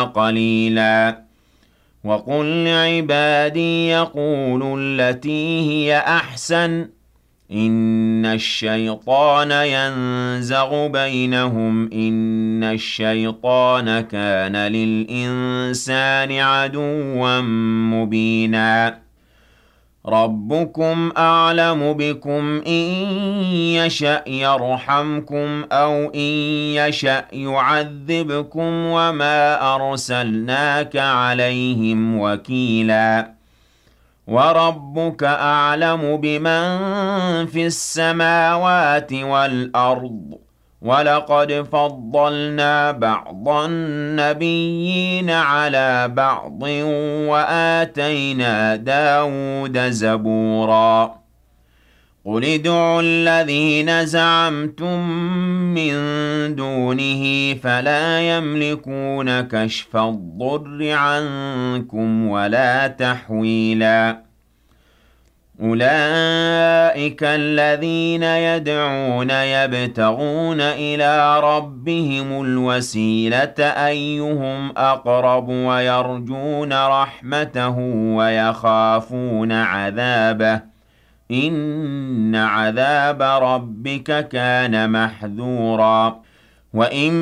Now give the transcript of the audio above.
قليلا وقل لعبادي يقولوا التي هي أحسن إن الشيطان ينزغ بينهم إن الشيطان كان للإنسان عدوا مبينا ربكم أعلم بكم إن يشأ يرحمكم أو إن يشأ يعذبكم وما أرسلناك عليهم وكيلا وربك أعلم بمن في السماوات والأرض ولقد فضلنا بعض النبيين على بعض وآتينا داود زبورا قل ادعوا الذين زعمتم من دونه فلا يملكون كشف الضر عنكم ولا تحويلا أولئك الذين يدعون يبتغون إلى ربهم الوسيلة أيهم أقرب ويرجون رحمته ويخافون عذابه إن عذاب ربك كان محذورا وإن